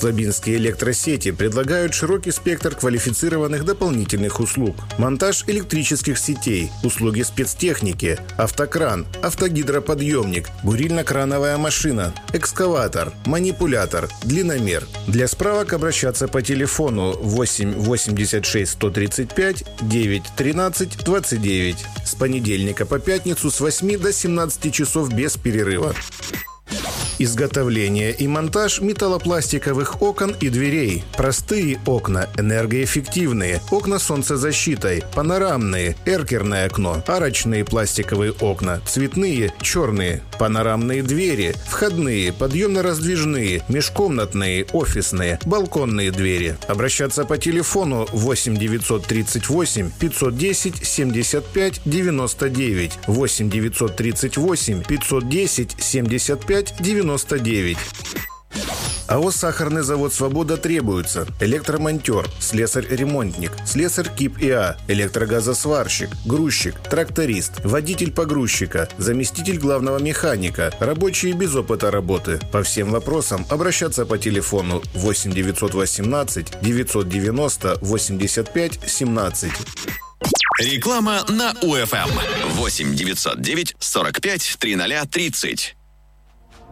Слабинские электросети предлагают широкий спектр квалифицированных дополнительных услуг. Монтаж электрических сетей, услуги спецтехники, автокран, автогидроподъемник, бурильно-крановая машина, экскаватор, манипулятор, длинномер. Для справок обращаться по телефону 8 86 135 9 13 29. С понедельника по пятницу с 8 до 17 часов без перерыва. Изготовление и монтаж металлопластиковых окон и дверей. Простые окна, энергоэффективные, окна с солнцезащитой, панорамные, эркерное окно, арочные пластиковые окна, цветные, черные, панорамные двери, входные, подъемно-раздвижные, межкомнатные, офисные, балконные двери. Обращаться по телефону 8 938 510 75 99, 8 938 510 75 99. АО «Сахарный завод «Свобода» требуется: электромонтер, слесарь-ремонтник, слесарь КИП ИА, электрогазосварщик, грузчик, тракторист, водитель погрузчика, заместитель главного механика, рабочие без опыта работы. По всем вопросам обращаться по телефону 8 918 990 85 17. Реклама на УФМ 8 909 45 00 30.